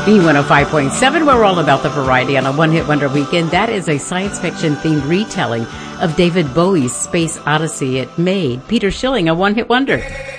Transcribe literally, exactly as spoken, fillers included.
B one oh five point seven, we're all about the variety on a one-hit wonder weekend. That is a science fiction-themed retelling of David Bowie's Space Odyssey. It made Peter Schilling a one-hit wonder.